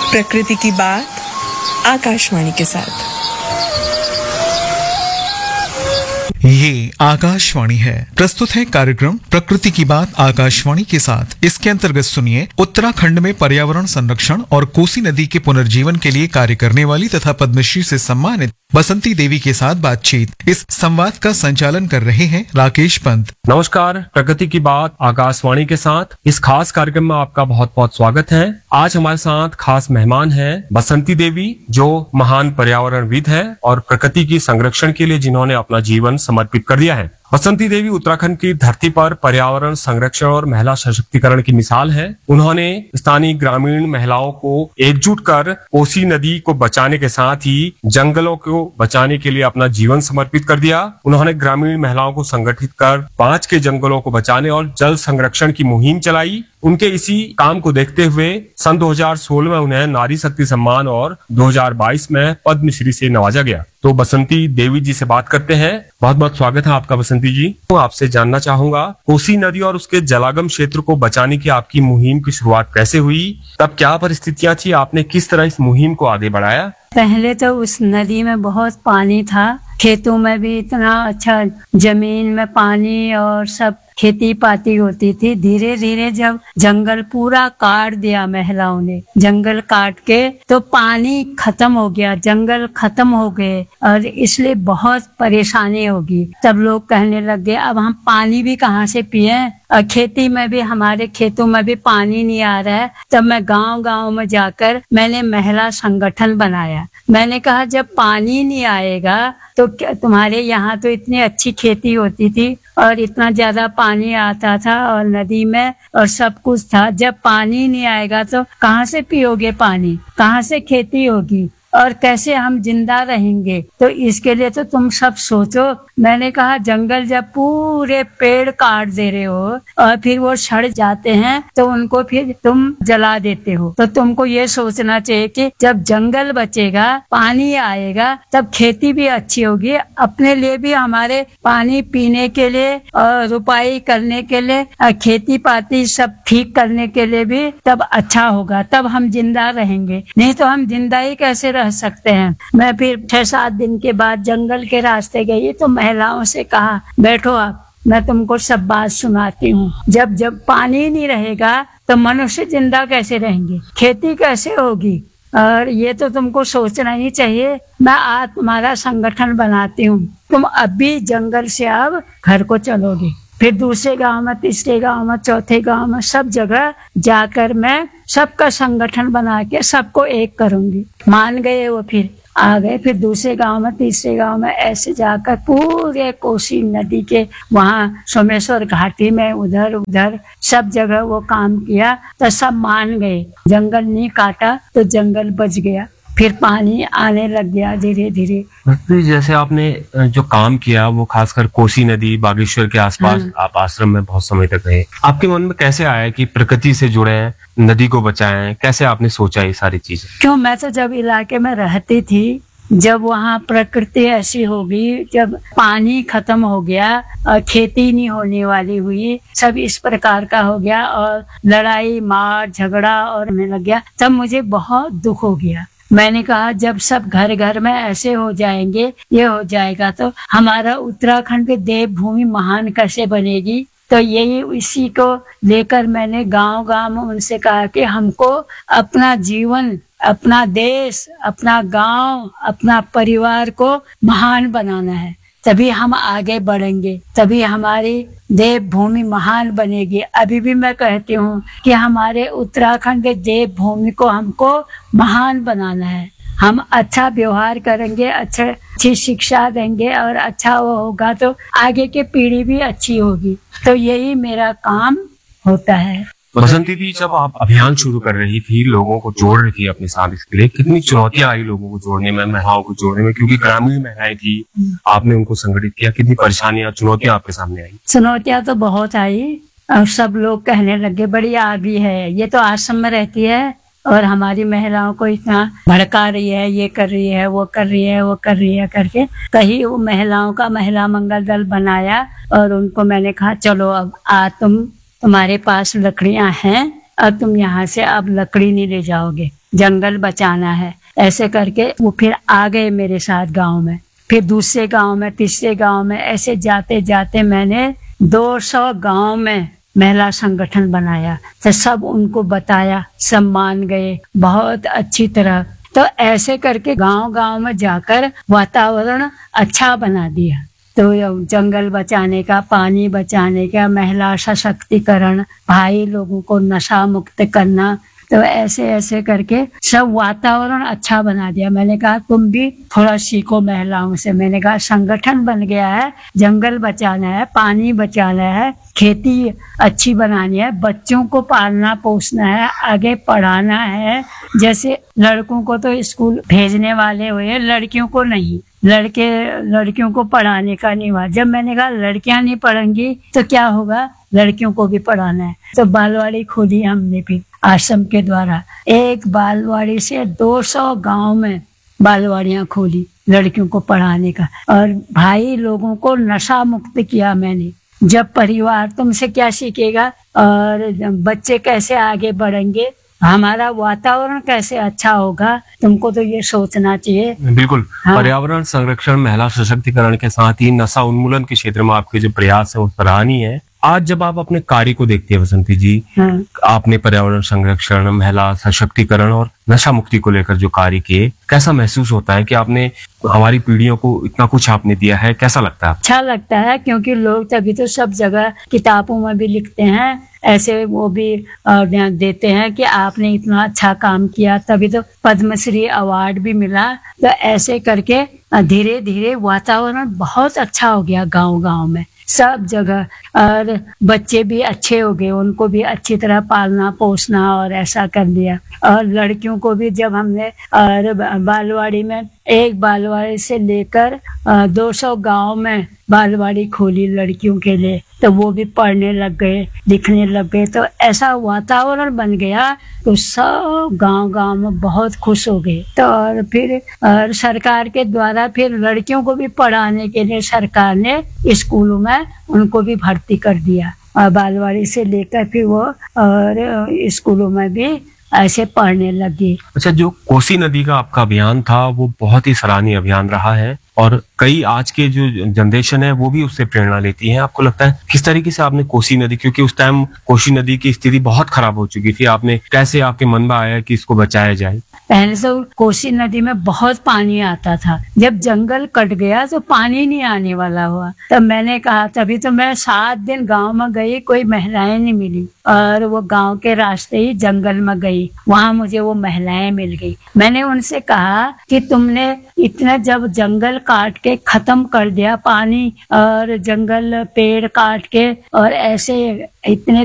प्रकृति की बात आकाशवाणी के साथ। ये आकाशवाणी है। प्रस्तुत है कार्यक्रम प्रकृति की बात आकाशवाणी के साथ। इसके अंतर्गत सुनिए उत्तराखंड में पर्यावरण संरक्षण और कोसी नदी के पुनर्जीवन के लिए कार्य करने वाली तथा पद्मश्री से सम्मानित बसंती देवी के साथ बातचीत। इस संवाद का संचालन कर रहे हैं राकेश पंत। नमस्कार, प्रकृति की बात आकाशवाणी के साथ इस खास कार्यक्रम में आपका बहुत बहुत स्वागत है। आज हमारे साथ खास मेहमान हैं बसंती देवी, जो महान पर्यावरणविद है और प्रकृति की संरक्षण के लिए जिन्होंने अपना जीवन समर्पित कर दिया है। बसंती देवी उत्तराखंड की धरती पर पर्यावरण संरक्षण और महिला सशक्तिकरण की मिसाल है। उन्होंने स्थानीय ग्रामीण महिलाओं को एकजुट कर कोसी नदी को बचाने के साथ ही जंगलों को बचाने के लिए अपना जीवन समर्पित कर दिया। उन्होंने ग्रामीण महिलाओं को संगठित कर 5 के जंगलों को बचाने और जल संरक्षण की मुहिम चलाई। उनके इसी काम को देखते हुए सन 2016 में उन्हें नारी शक्ति सम्मान और 2022 में पद्मश्री से नवाजा गया। तो बसंती देवी जी से बात करते हैं। बहुत बहुत स्वागत है आपका बसंती जी। तो आपसे जानना चाहूंगा, कोसी नदी और उसके जलागम क्षेत्र को बचाने की आपकी मुहिम की शुरुआत कैसे हुई? तब क्या परिस्थितियां थी? आपने किस तरह इस मुहिम को आगे बढ़ाया? पहले तो उस नदी में बहुत पानी था, खेतों में भी इतना अच्छा, जमीन में पानी और सब खेती पाती होती थी। धीरे धीरे जब जंगल पूरा काट दिया महिलाओं ने, जंगल काट के तो पानी खत्म हो गया, जंगल खत्म हो गए और इसलिए बहुत परेशानी होगी। तब लोग कहने लग गए अब हम पानी भी कहाँ से पिए, और खेती में भी, हमारे खेतों में भी पानी नहीं आ रहा है। तब मैं गांव गांव में जाकर मैंने महिला संगठन बनाया। मैंने कहा जब पानी नहीं आएगा तो तुम्हारे यहाँ तो इतनी अच्छी खेती होती थी और इतना ज्यादा पानी आता था और नदी में और सब कुछ था, जब पानी नहीं आएगा तो कहाँ से पियोगे पानी, कहाँ से खेती होगी और कैसे हम जिंदा रहेंगे? तो इसके लिए तो तुम सब सोचो। मैंने कहा जंगल जब पूरे पेड़ काट दे रहे हो और फिर वो सड़ जाते हैं तो उनको फिर तुम जला देते हो, तो तुमको ये सोचना चाहिए कि जब जंगल बचेगा, पानी आएगा, तब खेती भी अच्छी होगी, अपने लिए भी, हमारे पानी पीने के लिए और रुपाई करने के लिए, खेती पाती सब ठीक करने के लिए भी तब अच्छा होगा, तब हम जिंदा रहेंगे। नहीं तो हम जिंदा ही कैसे रह सकते हैं। मैं फिर 6-7 दिन के बाद जंगल के रास्ते गई तो महिलाओं से कहा बैठो आप, मैं तुमको सब बात सुनाती हूँ। जब पानी नहीं रहेगा तो मनुष्य जिंदा कैसे रहेंगे, खेती कैसे होगी, और ये तो तुमको सोचना ही चाहिए। मैं आज तुम्हारा संगठन बनाती हूँ, तुम अभी जंगल से अब घर को चलोगे, फिर दूसरे गांव में, तीसरे गांव में, चौथे गांव में, सब जगह जाकर मैं सबका संगठन बना के सबको एक करूंगी। मान गए वो, फिर आ गए, फिर दूसरे गांव में, तीसरे गांव में, ऐसे जाकर पूरे कोसी नदी के वहाँ सोमेश्वर घाटी में उधर उधर सब जगह वो काम किया तो सब मान गए। जंगल नहीं काटा तो जंगल बच गया, फिर पानी आने लग गया धीरे धीरे। जैसे आपने जो काम किया वो खासकर कोसी नदी, बागेश्वर के आसपास आप आश्रम में बहुत समय तक रहे। आपके मन में कैसे आया कि प्रकृति से जुड़े हैं, नदी को बचाएं? कैसे आपने सोचा ये सारी चीजें? क्यों, मैं तो जब इलाके में रहती थी, जब वहाँ प्रकृति ऐसी होगी, जब पानी खत्म हो गया और खेती नहीं होने वाली हुई, सब इस प्रकार का हो गया और लड़ाई मार झगड़ा और होने लग गया, तब मुझे बहुत दुख हो गया। मैंने कहा जब सब घर घर में ऐसे हो जाएंगे, ये हो जाएगा, तो हमारा उत्तराखंड की देवभूमि महान कैसे बनेगी? तो यही इसी को लेकर मैंने गांव गांव में उनसे कहा कि हमको अपना जीवन, अपना देश, अपना गांव, अपना परिवार को महान बनाना है, तभी हम आगे बढ़ेंगे, तभी हमारी देवभूमि महान बनेगी। अभी भी मैं कहती हूँ कि हमारे उत्तराखंड के देवभूमि को हमको महान बनाना है। हम अच्छा व्यवहार करेंगे, अच्छी शिक्षा देंगे और अच्छा वो होगा तो आगे की पीढ़ी भी अच्छी होगी। तो यही मेरा काम होता है। बसंती दी, जब आप अभियान शुरू कर रही थी, लोगों को जोड़ रही थी अपने साथ, इसके लिए कितनी चुनौतियां आई लोगों को जोड़ने में, महिलाओं को जोड़ने में? क्योंकि ग्रामीण महिलाएं थी, आपने उनको संगठित किया, कितनी परेशानियां, चुनौतियां आपके सामने आई? चुनौतियां तो बहुत आई और सब लोग कहने लगे बड़ी आगी है, ये तो आश्रम में रहती है और हमारी महिलाओं को इतना भड़का रही है, ये कर रही है, वो कर रही है, वो कर रही है करके। कहीं वो महिलाओं का महिला मंगल दल बनाया और उनको मैंने कहा चलो अब तुम्हारे पास लकड़ियां हैं और तुम यहाँ से अब लकड़ी नहीं ले जाओगे, जंगल बचाना है। ऐसे करके वो फिर आ गए मेरे साथ गांव में। फिर दूसरे गांव में, तीसरे गांव में, ऐसे जाते जाते मैंने 200 गांव में महिला संगठन बनाया। तो सब उनको बताया, सब मान गए बहुत अच्छी तरह। तो ऐसे करके गांव गांव में जाकर वातावरण अच्छा बना दिया। तो जंगल बचाने का, पानी बचाने का, महिला सशक्तिकरण, भाई लोगों को नशा मुक्त करना, तो ऐसे ऐसे करके सब वातावरण अच्छा बना दिया। मैंने कहा तुम भी थोड़ा सीखो महिलाओं से। मैंने कहा संगठन बन गया है, जंगल बचाना है, पानी बचाना है, खेती अच्छी बनानी है, बच्चों को पालना पोसना है, आगे पढ़ाना है। जैसे लड़कों को तो स्कूल भेजने वाले हुए, लड़कियों को नहीं। लड़कियों को पढ़ाने का नहीं हुआ। जब मैंने कहा लड़कियां नहीं पढ़ेंगी तो क्या होगा, लड़कियों को भी पढ़ाना है। तो बालवाड़ी खोली हमने भी आश्रम के द्वारा। एक बालवाड़ी से 200 गांव में बालवाड़ियां खोली लड़कियों को पढ़ाने का। और भाई लोगों को नशा मुक्त किया मैंने। जब परिवार तुमसे क्या सीखेगा और बच्चे कैसे आगे बढ़ेंगे, हमारा वातावरण कैसे अच्छा होगा, तुमको तो ये सोचना चाहिए। बिल्कुल। हाँ। पर्यावरण संरक्षण, महिला सशक्तिकरण के साथ ही नशा उन्मूलन के क्षेत्र में आपके जो प्रयास है वो सराहनीय है। आज जब आप अपने कार्य को देखते हैं बसंती जी, हाँ। आपने पर्यावरण संरक्षण, महिला सशक्तिकरण और नशा मुक्ति को लेकर जो कार्य किए, कैसा महसूस होता है कि आपने हमारी पीढ़ियों को इतना कुछ आपने दिया है? कैसा लगता है? अच्छा लगता है, क्योंकि लोग तभी तो सब जगह किताबों में भी लिखते हैं, ऐसे वो भी ध्यान देते हैं कि आपने इतना अच्छा काम किया, तभी तो पद्मश्री अवार्ड भी मिला। तो ऐसे करके धीरे धीरे वातावरण बहुत अच्छा हो गया गांव गांव में, सब जगह। और बच्चे भी अच्छे हो गए, उनको भी अच्छी तरह पालना पोसना और ऐसा कर दिया। और लड़कियों को भी जब हमने और बालवाड़ी में, एक बालवाड़ी से लेकर 200 गांव में बालवाड़ी खोली लड़कियों के लिए, तो वो भी पढ़ने लग गए, लिखने लग गए। तो ऐसा वातावरण बन गया तो सब गांव गांव में बहुत खुश हो गए। तो और फिर और सरकार के द्वारा फिर लड़कियों को भी पढ़ाने के लिए सरकार ने स्कूलों में उनको भी भर्ती कर दिया। और बालवाड़ी से लेकर फिर वो और स्कूलों में भी ऐसे पढ़ने लगी। अच्छा, जो कोसी नदी का आपका अभियान था वो बहुत ही सराहनीय अभियान रहा है और कई आज के जो जनरेशन है वो भी उससे प्रेरणा लेती है। आपको लगता है किस तरीके से आपने कोसी नदी, क्योंकि उस टाइम कोसी नदी की स्थिति बहुत खराब हो चुकी थी, आपने कैसे आपके मन में आया कि इसको बचाया जाए? पहले तो कोसी नदी में बहुत पानी आता था, जब जंगल कट गया तो पानी नहीं आने वाला हुआ। तब मैंने कहा, तभी तो मैं 7 दिन गांव में गई, कोई महिलाएं नहीं मिली। और वो गांव के रास्ते ही जंगल में गई, वहां मुझे वो महिलाएं मिल गई। मैंने उनसे कहा कि तुमने इतना जब जंगल काट के खत्म कर दिया, पानी और जंगल पेड़ काट के और ऐसे इतने